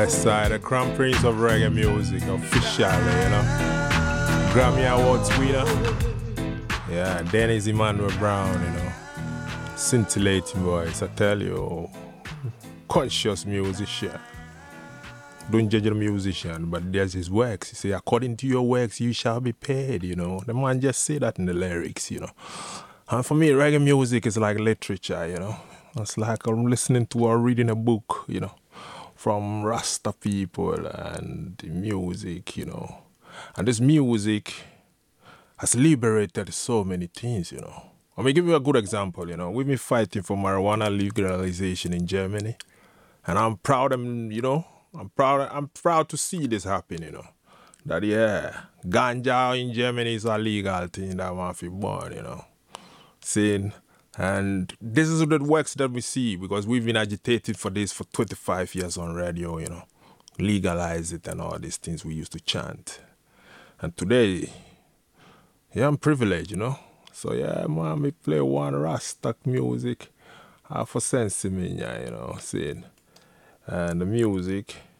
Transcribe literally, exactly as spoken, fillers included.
Side, the Crown Prince of Reggae Music, officially, you know. Grammy Awards winner. Yeah, Dennis Emmanuel Brown, you know. Scintillating voice, I tell you. Conscious musician. Don't judge the musician, but there's his works. He say, according to your works, you shall be paid, you know. The man just say that in the lyrics, you know. And for me, reggae music is like literature, you know. It's like I'm listening to or reading a book, you know, from Rasta people and the music, you know. And this music has liberated so many things, you know. Let me give you a good example, you know. We've been fighting for marijuana legalization in Germany. And I'm proud, of, you know, I'm proud I'm proud to see this happen, you know. That, yeah, ganja in Germany is a legal thing that one feel born, you know. Saying, and this is the works that we see because we've been agitated for this for twenty-five years on radio, you know. Legalize it and all these things we used to chant. And today, yeah, I'm privileged, you know. So, yeah, man, we play one Rasta music. Half a sense in me, you know, saying. And the music